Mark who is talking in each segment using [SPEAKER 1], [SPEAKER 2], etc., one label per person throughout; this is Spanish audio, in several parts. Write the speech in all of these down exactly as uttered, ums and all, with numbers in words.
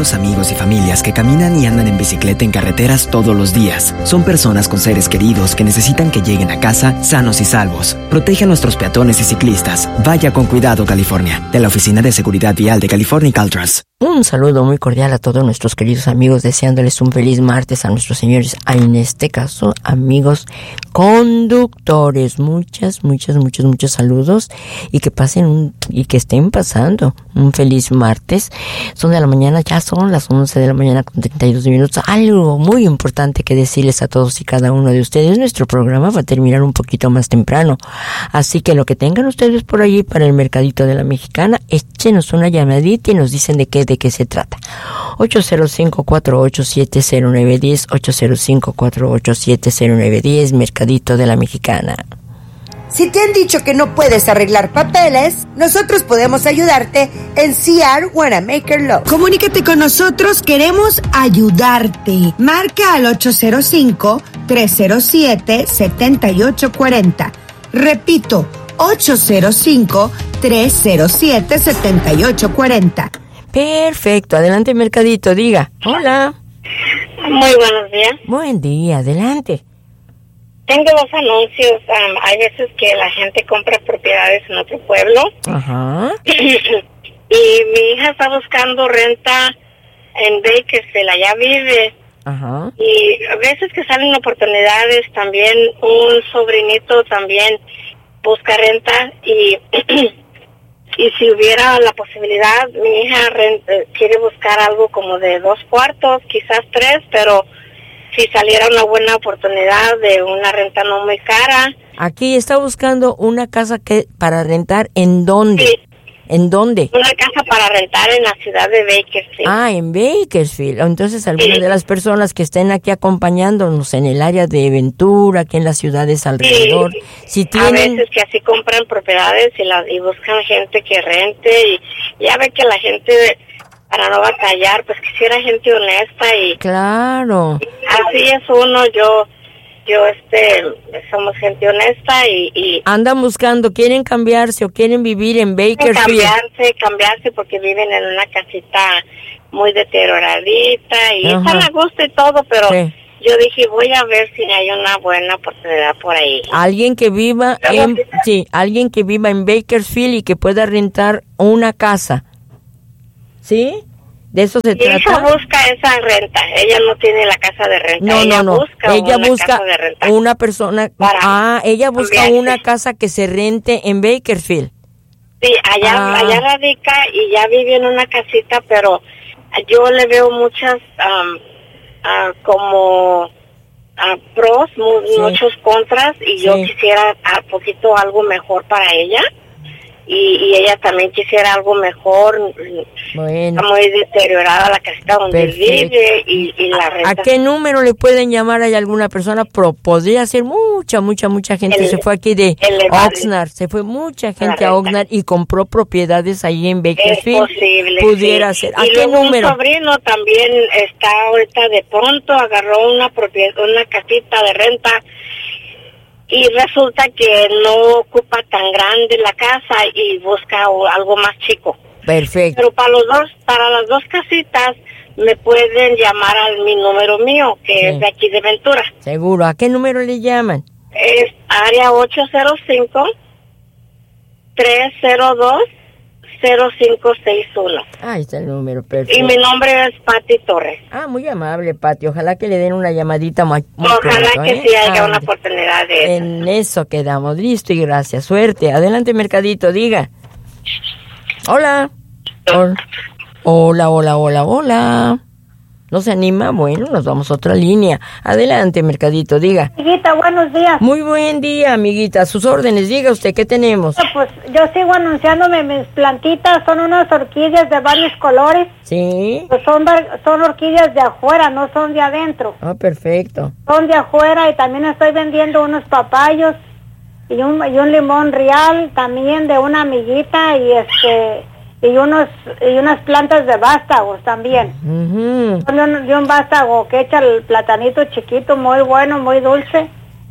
[SPEAKER 1] los amigos y familias que caminan y andan en bicicleta en carreteras todos los días. Son personas con seres queridos que necesitan que lleguen a casa sanos y salvos. Protege a nuestros peatones y ciclistas. Vaya con cuidado, California. De la Oficina de Seguridad Vial de California y Caltrans.
[SPEAKER 2] Un saludo muy cordial a todos nuestros queridos amigos, deseándoles un feliz martes a nuestros señores, en este caso, amigos conductores. Muchas, muchas, muchos, muchos saludos y que pasen un, y que estén pasando un feliz martes. Son de la mañana, ya son las once de la mañana con treinta y dos minutos. Algo muy importante que decirles a todos y cada uno de ustedes. Nuestro programa va a terminar un poquito más temprano. Así que lo que tengan ustedes por allí para el mercadito de la Mexicana, échenos una llamadita y nos dicen de qué, de qué se trata. ocho cero cinco, cuatro ocho siete, cero nueve uno cero, ocho cero cinco, cuatro ocho siete, cero nueve uno cero, Mercadito de la Mexicana.
[SPEAKER 3] Si te han dicho que no puedes arreglar papeles, nosotros podemos ayudarte en C R Wanamaker Law. Comunícate con nosotros, queremos ayudarte. Marca al ocho cero cinco, tres cero siete, siete ocho cuatro cero. Repito, ocho cero cinco, tres cero siete, siete ocho cuatro cero.
[SPEAKER 2] Perfecto, adelante Mercadito, diga. Hola.
[SPEAKER 4] Muy buenos días.
[SPEAKER 2] Buen día, adelante.
[SPEAKER 4] Tengo dos anuncios. Um, hay veces que la gente compra propiedades en otro pueblo.
[SPEAKER 2] Ajá.
[SPEAKER 4] Y mi hija está buscando renta en Bakersfield, allá vive.
[SPEAKER 2] Ajá.
[SPEAKER 4] Y a veces que salen oportunidades, también un sobrinito también busca renta y y si hubiera la posibilidad, mi hija renta, quiere buscar algo como de dos cuartos, quizás tres, pero si saliera una buena oportunidad de una renta no muy cara.
[SPEAKER 2] Aquí está buscando una casa que para rentar, ¿en dónde?
[SPEAKER 4] Sí.
[SPEAKER 2] ¿En dónde?
[SPEAKER 4] Una casa para rentar en la ciudad de Bakersfield.
[SPEAKER 2] Ah, en Bakersfield. Entonces, algunas
[SPEAKER 4] sí.
[SPEAKER 2] de las personas que estén aquí acompañándonos en el área de Ventura, aquí en las ciudades alrededor,
[SPEAKER 4] sí.
[SPEAKER 2] si tienen...
[SPEAKER 4] A veces que así compran propiedades y, la, y buscan gente que rente y ya ve que la gente, para no batallar, pues quisiera gente honesta y...
[SPEAKER 2] Claro.
[SPEAKER 4] Así es uno, yo... Yo, este, somos gente honesta y, y...
[SPEAKER 2] Andan buscando, quieren cambiarse o quieren vivir en Bakersfield.
[SPEAKER 4] Cambiarse, cambiarse porque viven en una casita muy deterioradita y
[SPEAKER 2] Ajá.
[SPEAKER 4] están a gusto y todo, pero
[SPEAKER 2] sí.
[SPEAKER 4] Yo dije, voy a ver si hay una buena oportunidad por ahí.
[SPEAKER 2] Alguien que viva en, sí, alguien que viva en Bakersfield y que pueda rentar una casa. ¿Sí? ¿De eso se
[SPEAKER 4] Mi
[SPEAKER 2] trata?
[SPEAKER 4] hija busca esa renta. Ella no tiene la casa de renta.
[SPEAKER 2] No,
[SPEAKER 4] ella
[SPEAKER 2] no, no.
[SPEAKER 4] busca
[SPEAKER 2] ella
[SPEAKER 4] una
[SPEAKER 2] busca
[SPEAKER 4] casa de renta.
[SPEAKER 2] una persona.
[SPEAKER 4] Para
[SPEAKER 2] ah, ella busca
[SPEAKER 4] cambiarse.
[SPEAKER 2] una casa que se rente en Bakersfield.
[SPEAKER 4] Sí, allá,
[SPEAKER 2] ah.
[SPEAKER 4] allá radica y ya vive en una casita, pero yo le veo muchas um, uh, como uh, pros, mu-
[SPEAKER 2] sí.
[SPEAKER 4] muchos contras y
[SPEAKER 2] sí.
[SPEAKER 4] yo quisiera a poquito algo mejor para ella. Y, y ella también quisiera algo mejor.
[SPEAKER 2] Bueno.
[SPEAKER 4] Está muy deteriorada la casita donde
[SPEAKER 2] Perfecto.
[SPEAKER 4] vive y, y la renta.
[SPEAKER 2] ¿A qué número le pueden llamar? ¿Hay alguna persona? Pro, podría ser mucha, mucha, mucha gente.
[SPEAKER 4] El,
[SPEAKER 2] se fue aquí de Oxnard. Se fue mucha gente a Oxnard y compró propiedades ahí en Bakersfield.
[SPEAKER 4] Es posible.
[SPEAKER 2] Pudiera
[SPEAKER 4] sí.
[SPEAKER 2] ser. ¿A
[SPEAKER 4] y
[SPEAKER 2] qué
[SPEAKER 4] luego
[SPEAKER 2] número?
[SPEAKER 4] Un sobrino también está ahorita de pronto, agarró una propiedad, una casita de renta. Y resulta que no ocupa tan grande la casa y busca algo más chico.
[SPEAKER 2] Perfecto.
[SPEAKER 4] Pero para los dos, para las dos casitas me pueden llamar a mi número mío, que sí. es de aquí de Ventura.
[SPEAKER 2] Seguro. ¿A qué número le llaman?
[SPEAKER 4] Es área ocho cero cinco, tres cero dos, cero cinco seis uno.
[SPEAKER 2] Ahí está el número, perfecto.
[SPEAKER 4] Y mi nombre es Pati Torres.
[SPEAKER 2] Ah, muy amable, Pati. Ojalá que le den una llamadita muy, muy
[SPEAKER 4] Ojalá
[SPEAKER 2] pronto,
[SPEAKER 4] que
[SPEAKER 2] ¿eh?
[SPEAKER 4] sí haya
[SPEAKER 2] ah,
[SPEAKER 4] una oportunidad de eso.
[SPEAKER 2] En eso quedamos. Listo y gracias. Suerte. Adelante, Mercadito, diga. Hola. Hola, hola, hola, hola. hola. ¿No se anima? Bueno, nos vamos a otra línea. Adelante, Mercadito, diga.
[SPEAKER 5] Amiguita, buenos días.
[SPEAKER 2] Muy buen día, amiguita. Sus órdenes, diga usted, ¿qué tenemos?
[SPEAKER 5] Pues yo sigo anunciándome mis plantitas. Son unas orquídeas de varios colores.
[SPEAKER 2] Sí.
[SPEAKER 5] Pues son, son orquídeas de afuera, no son de adentro.
[SPEAKER 2] Ah, perfecto.
[SPEAKER 5] Son de afuera y también estoy vendiendo unos papayos y un, y un limón real también de una amiguita y este... y unos y unas plantas de vástagos también.
[SPEAKER 2] Uh-huh.
[SPEAKER 5] De un, de un vástago que echa el platanito chiquito, muy bueno, muy dulce.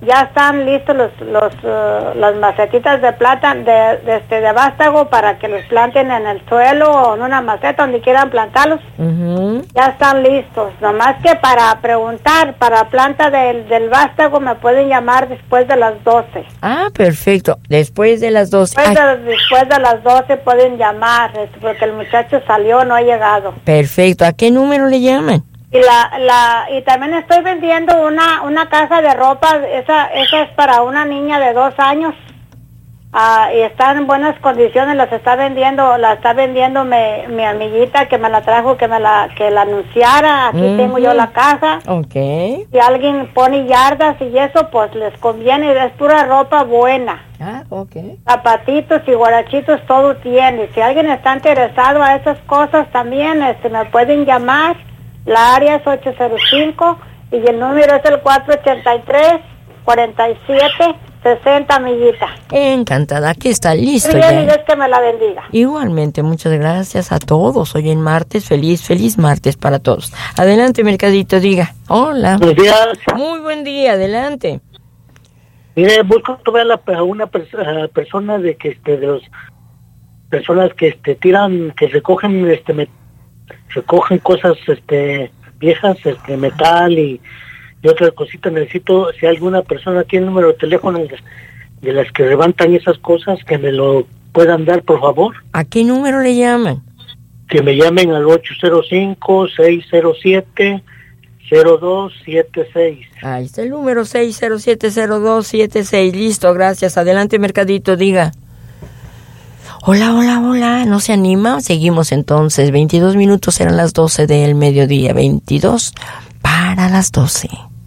[SPEAKER 5] ya están listos los, los, uh, las macetitas de plata, de, de, este, de vástago para que los planten en el suelo o en una maceta donde quieran plantarlos. Uh-huh. Ya están listos. Nomás que para preguntar, para planta del, del vástago me pueden llamar después de las doce.
[SPEAKER 2] Ah, perfecto. Después de las doce.
[SPEAKER 5] Después de, después de las doce pueden llamar, porque el muchacho salió, no ha llegado.
[SPEAKER 2] Perfecto. ¿A qué número le llaman?
[SPEAKER 5] Y la, la, y también estoy vendiendo una, una caja de ropa, esa, esa es para una niña de dos años, ah, y está en buenas condiciones, las está vendiendo, la está vendiendo mi, mi amiguita que me la trajo, que me la, que la anunciara, aquí uh-huh. tengo yo la caja.
[SPEAKER 2] Okay.
[SPEAKER 5] Si alguien pone yardas y eso, pues les conviene, es pura ropa buena.
[SPEAKER 2] Ah, okay.
[SPEAKER 5] Zapatitos y guarachitos, todo tiene. Si alguien está interesado a esas cosas también, este, me pueden llamar. La área es ocho cero cinco y el número es el cuatro ocho tres, cuatro siete, seis cero, amiguita.
[SPEAKER 2] Encantada, aquí está listo.
[SPEAKER 5] Bien, ya. Y Dios que me la bendiga.
[SPEAKER 2] Igualmente, muchas gracias a todos. Hoy en martes, feliz, feliz martes para todos. Adelante, Mercadito, diga. Hola.
[SPEAKER 6] Buenos días.
[SPEAKER 2] Muy buen día, adelante.
[SPEAKER 6] Mire, busco todavía a una pers- persona de que este de los personas que este tiran, que recogen este met- recogen cosas este viejas, este metal y, y otras cositas. Necesito, si alguna persona tiene el número de teléfono de, de las que levantan esas cosas, que me lo puedan dar, por favor.
[SPEAKER 2] ¿A qué número le llaman?
[SPEAKER 6] Que me llamen al ocho cero cinco, seis cero siete, cero dos siete seis.
[SPEAKER 2] Ahí está el número seis cero siete, cero dos siete seis. Listo, gracias. Adelante, Mercadito, diga. Hola, hola, hola, ¿no se anima? Seguimos entonces, veintidós minutos, eran las doce del mediodía, veintidós para las doce.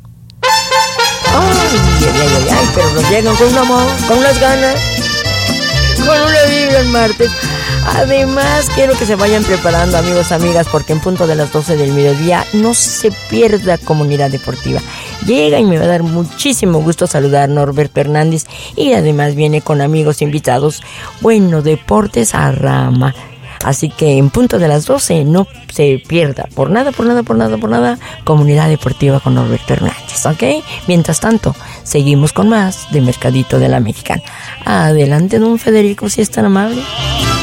[SPEAKER 2] Ay, ay, ay, ay, pero nos llegan con un amor, con unas ganas, con una vibra el martes. Además, quiero que se vayan preparando, amigos, amigas, porque en punto de las doce del mediodía no se pierda Comunidad Deportiva. Llega y me va a dar muchísimo gusto saludar a Norberto Hernández y además viene con amigos invitados. Bueno, Deportes a Rama. Así que en punto de las doce no se pierda, por nada, por nada, por nada, por nada, Comunidad Deportiva con Norberto Hernández, ¿ok? Mientras tanto, seguimos con más de Mercadito de la Mexicana. Adelante, don Federico, si es tan amable.